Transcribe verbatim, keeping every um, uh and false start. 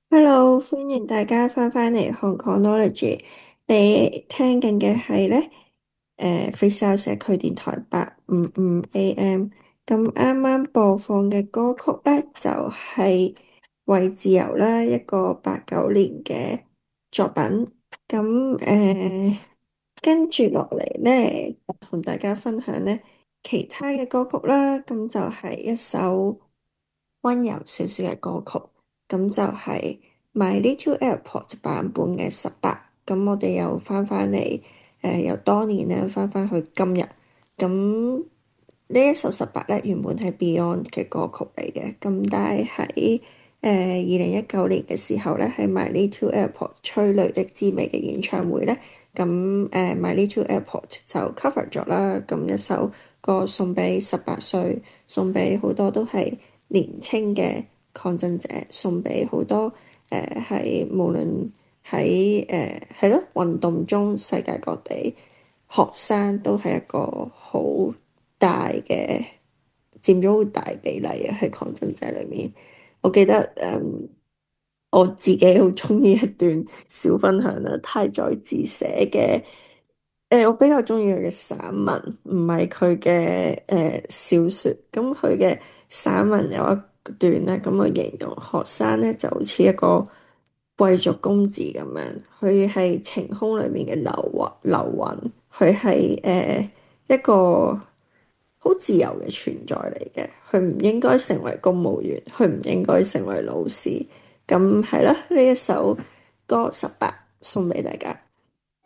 Hello，歡迎大家翻返嚟 Hong Kongology。你聽緊嘅係咧，誒 Freestyle 社區電台八五五 A M。咁啱啱播放嘅歌曲咧，就係、為自由啦，一個八九年嘅作品。咁誒、呃跟住落嚟咧，同大家分享咧其他嘅歌曲啦。咁就係一首溫柔少少嘅歌曲，咁就係 My Little Airport 版本嘅十八。咁我哋又翻返嚟，誒由當年咧翻返去今日。咁呢一首十八咧原本係 Beyond 嘅歌曲嚟嘅，咁但係喺誒二零一九年嘅時候咧，喺 My Little Airport 催淚的滋味嘅演唱會咧，咁誒、呃、My Little Airport 就 cover 咗啦。咁一首歌送俾十八歲，送俾好多都係年青嘅抗爭者，送俾好多誒係、呃、無論喺誒係咯運動中世界各地學生都係一個好大嘅佔咗好大比例啊，喺抗爭者裏面。我記得誒、嗯我自己好中意一段小分享啦，太宰治寫嘅。誒，我比較中意佢嘅散文，唔係佢嘅誒小說。咁佢嘅散文有一段咧，咁我形容學生咧就好似一個貴族公子咁樣，佢係晴空裏面嘅流雲，流雲，佢係誒一個好自由嘅存在嚟嘅，佢唔應該成為公務員，佢唔應該成為老師。咁係啦，呢一首歌十八送俾大家。